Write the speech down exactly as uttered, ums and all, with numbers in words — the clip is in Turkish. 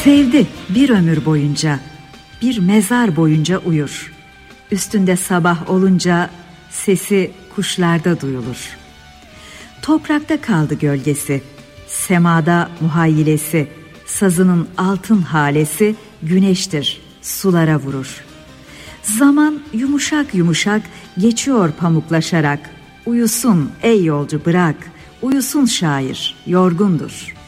Sevdi bir ömür boyunca, bir mezar boyunca uyur. Üstünde sabah olunca sesi kuşlarda duyulur. Toprakta kaldı gölgesi, semada muhayyilesi, sazının altın halesi güneştir, sulara vurur. Zaman yumuşak yumuşak geçiyor pamuklaşarak. Uyusun ey yolcu bırak, uyusun şair yorgundur.